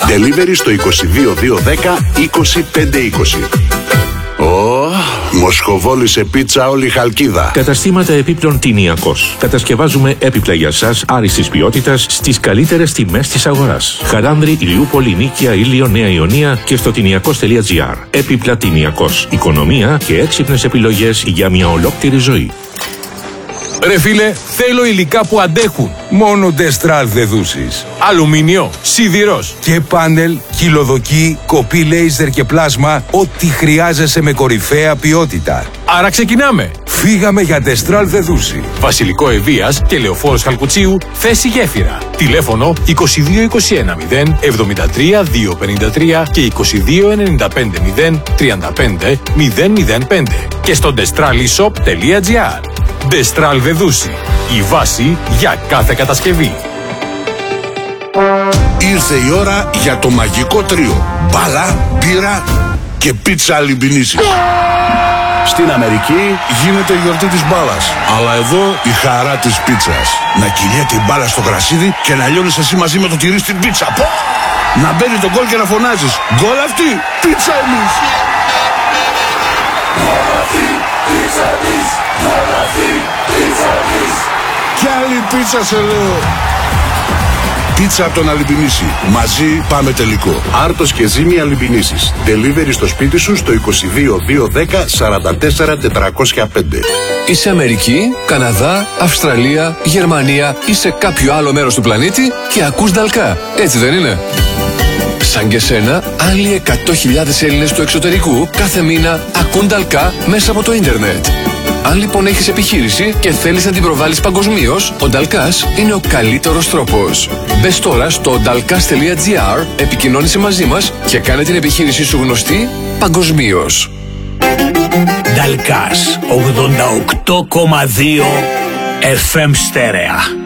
Delivery στο 22210 20520. Μοσχοβόλη σε πίτσα όλη η Χαλκίδα. Καταστήματα επίπλων Τηνιακός. Κατασκευάζουμε έπιπλα για σας άριστης ποιότητας στις καλύτερες τιμές της αγοράς. Χαράνδρη, Ηλιούπολη, Νίκαια, Ήλιο, Νέα Ιωνία και στο τηνιακός.gr. Έπιπλα Τηνιακός. Οικονομία και έξυπνες επιλογές για μια ολόκληρη ζωή. Ρε φίλε, θέλω υλικά που αντέχουν. Μόνο Destral δεδούσεις. Αλουμίνιο, σίδηρος και πάνελ, κυλοδοκή, κοπή λέιζερ και πλάσμα. Ό,τι χρειάζεσαι με κορυφαία ποιότητα. Άρα ξεκινάμε. Φύγαμε για Destral δεδούση. Βασιλικό Ευβοίας και Λεωφόρος Χαλκουτσίου, θέση γέφυρα. Τηλέφωνο 2221 0 73 253 και 2295 0 35 005 και στο destralishop.gr. Destral Δεδούση. Η βάση για κάθε κατασκευή. Ήρθε η ώρα για το μαγικό τρίο. Μπάλα, μπύρα και πίτσα αλιμπινίση. Στην Αμερική γίνεται η γιορτή της μπάλας. Αλλά εδώ η χαρά της πίτσας. Να κυλιέται η μπάλα στο γρασίδι και να λιώνεις εσύ μαζί με το τυρί στην πίτσα. Να μπαίνει το γκολ και να φωνάζεις. Γκολ αυτή, πίτσα εμείς. Κι άλλη πίτσα σε λέω. Πίτσα από τον Αλιμπινίση. Μαζί πάμε τελικό. Άρτος και Ζήμη Αλιμπινίσης. Delivery στο σπίτι σου στο 22210 44 405. Είσαι Αμερική, Καναδά, Αυστραλία, Γερμανία ή σε κάποιο άλλο μέρος του πλανήτη και ακούς Νταλκά. Έτσι δεν είναι? Σαν και σένα, άλλοι 100.000 Έλληνες του εξωτερικού κάθε μήνα ακούν Νταλκά μέσα από το ίντερνετ. Αν λοιπόν έχεις επιχείρηση και θέλεις να την προβάλλεις παγκοσμίως, ο Νταλκάς είναι ο καλύτερος τρόπος. Μπες τώρα στο dalkas.gr, επικοινώνησε μαζί μας και κάνε την επιχείρησή σου γνωστή παγκοσμίως. Νταλκάς 88,2 FM στέρεα.